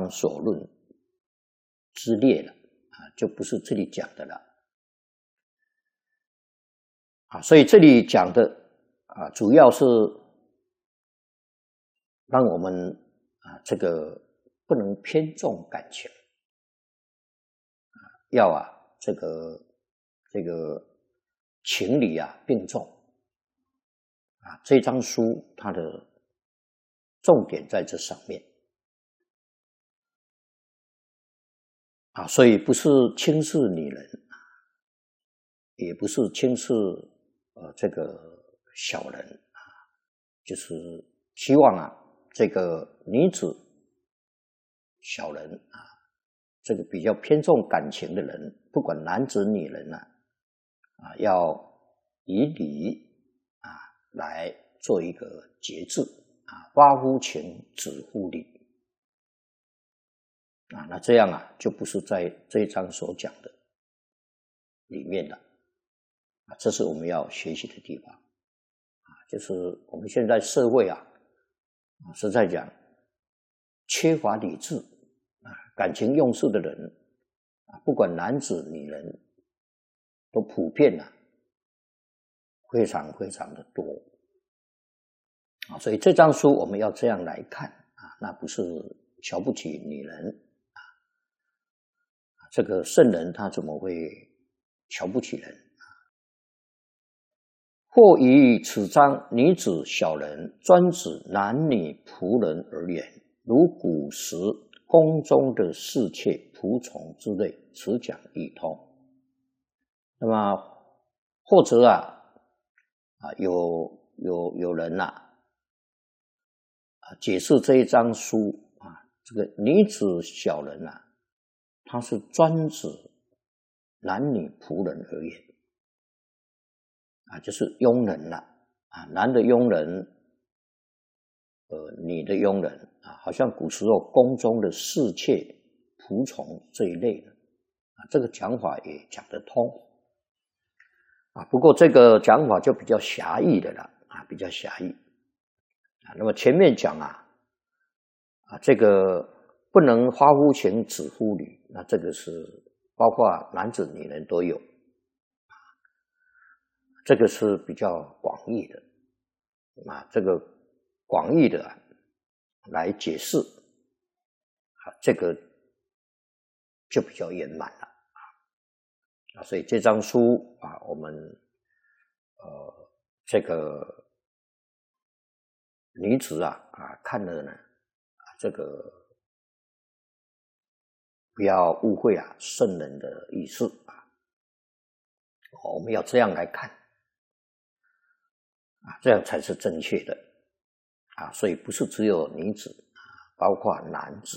方所论之列了就不是这里讲的了所以这里讲的主要是让我们这个不能偏重感情要这个情理并重这张书它的重点在这上面所以不是轻视女人，也不是轻视这个小人就是希望这个女子小人这个比较偏重感情的人，不管男子女人要以礼来做一个节制发乎情，止乎礼那这样就不是在这一章所讲的里面了这是我们要学习的地方就是我们现在社会实在讲缺乏理智感情用事的人不管男子女人都普遍非常非常的多所以这张书我们要这样来看那不是瞧不起女人这个圣人他怎么会瞧不起人或以此章女子小人专指男女仆人而言，如古时宫中的侍妾仆从之类，此讲已通。那么或者有人解释这一章书这个女子小人它是专指男女仆人而言就是佣人男的佣人女的佣人好像古时候宫中的侍妾仆从这一类的这个讲法也讲得通不过这个讲法就比较狭义的了比较狭义那么前面讲这个不能发乎情，止乎礼，那这个是包括男子女人都有这个是比较广义的这个广义的来解释这个就比较圆满了所以这张书我们这个女子看了呢这个不要误会圣人的意思我们要这样来看这样才是正确的所以不是只有女子包括男子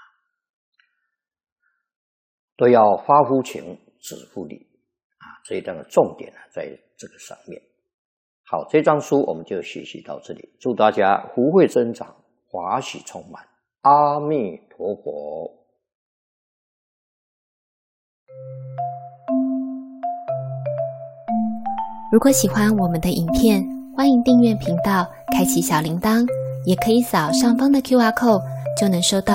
都要发乎情，止乎礼这一章的重点在这个上面。好，这张书我们就学习到这里，祝大家福慧增长，华喜充满，阿弥陀佛。 如果喜欢我们的影片，欢迎订阅频道，开启小铃铛，也可以扫上方的QR code，就能收到